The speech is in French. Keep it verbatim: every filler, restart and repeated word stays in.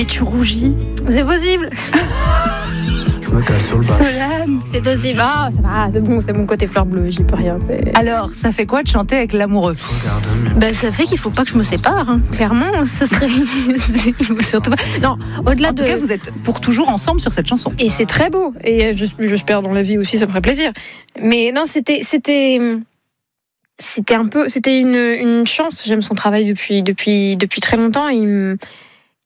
Mais tu rougis. C'est possible. Je me casse sur le bas. Solane. C'est possible. Ah, ça va, c'est bon, c'est mon côté fleur bleue, j'y peux rien. C'est... Alors, ça fait quoi de chanter avec l'amoureux? Ben, ça fait qu'il faut pas que je me sépare. Hein. Clairement, ça serait. Il faut surtout pas. Non, au-delà En tout de. cas, vous êtes pour toujours ensemble sur cette chanson. Et c'est très beau. Et j'espère dans la vie aussi, ça me ferait plaisir. Mais non, c'était, c'était, c'était un peu, c'était une, une chance. J'aime son travail depuis, depuis, depuis très longtemps. Il me,